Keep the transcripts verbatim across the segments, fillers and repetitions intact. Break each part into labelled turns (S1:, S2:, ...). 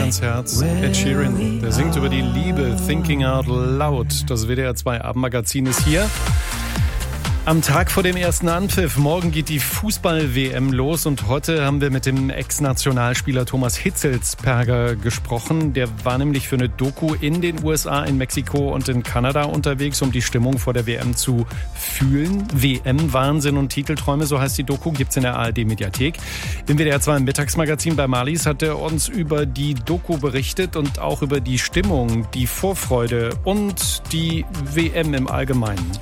S1: ans Herz. Ed Sheeran, der singt über die Liebe, Thinking Out Loud. Das W D R zwei Abendmagazin ist hier. Am Tag vor dem ersten Anpfiff, morgen geht die Fußball-W M los und heute haben wir mit dem Ex-Nationalspieler Thomas Hitzelsperger gesprochen. Der war nämlich für eine Doku in den U S A, in Mexiko und in Kanada unterwegs, um die Stimmung vor der W M zu fühlen. W M-Wahnsinn und Titelträume, so heißt die Doku, gibt's in der A R D-Mediathek. Im W D R zwei Mittagsmagazin bei Marlies hat er uns über die Doku berichtet und auch über die Stimmung, die Vorfreude und die W M im Allgemeinen.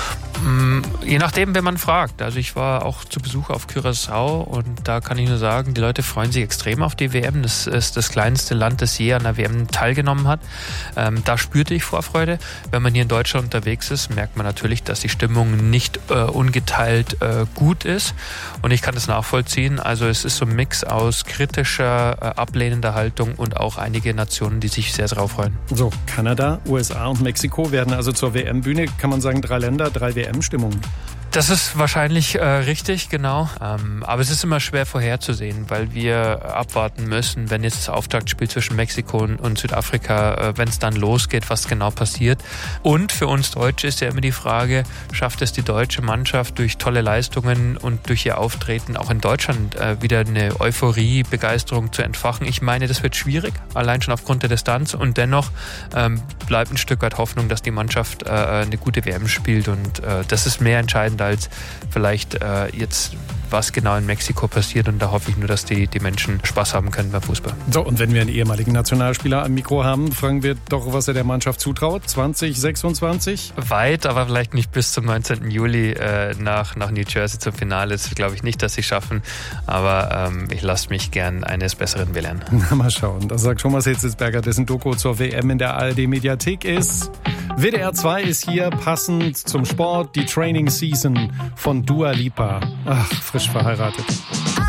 S2: Je nachdem, wen man fragt. Also ich war auch zu Besuch auf Curaçao und da kann ich nur sagen, die Leute freuen sich extrem auf die W M. Das ist das kleinste Land, das je an der W M teilgenommen hat. Ähm, da spürte ich Vorfreude. Wenn man hier in Deutschland unterwegs ist, merkt man natürlich, dass die Stimmung nicht äh, ungeteilt äh, gut ist. Und ich kann das nachvollziehen. Also es ist so ein Mix aus kritischer, äh, ablehnender Haltung und auch einige Nationen, die sich sehr darauf freuen.
S1: So, Kanada, U S A und Mexiko werden also zur W M-Bühne. Kann man sagen, drei Länder, drei W M-Stimmung.
S2: Das ist wahrscheinlich äh, richtig, genau. Ähm, aber es ist immer schwer vorherzusehen, weil wir abwarten müssen, wenn jetzt das Auftaktspiel zwischen Mexiko und, und Südafrika, äh, wenn es dann losgeht, was genau passiert. Und für uns Deutsche ist ja immer die Frage, schafft es die deutsche Mannschaft durch tolle Leistungen und durch ihr Auftreten auch in Deutschland äh, wieder eine Euphorie, Begeisterung zu entfachen? Ich meine, das wird schwierig, allein schon aufgrund der Distanz. Und dennoch ähm, bleibt ein Stück weit Hoffnung, dass die Mannschaft äh, eine gute W M spielt. Und äh, das ist mehr entscheidend als vielleicht äh, jetzt, was genau in Mexiko passiert. Und da hoffe ich nur, dass die, die Menschen Spaß haben können beim Fußball.
S1: So, und wenn wir einen ehemaligen Nationalspieler am Mikro haben, fragen wir doch, was er der Mannschaft zutraut. zwanzig sechsundzwanzig?
S2: Weit, aber vielleicht nicht bis zum neunzehnten Juli äh, nach, nach New Jersey zum Finale. Das glaube ich nicht, dass sie schaffen. Aber ähm, ich lasse mich gern eines Besseren belehren.
S1: Na, mal schauen. Das sagt Thomas Hitzelsperger, dessen Doku zur W M in der A R D-Mediathek ist. W D R zwei ist hier passend zum Sport, die Training Season von Dua Lipa. Ach, frisch verheiratet.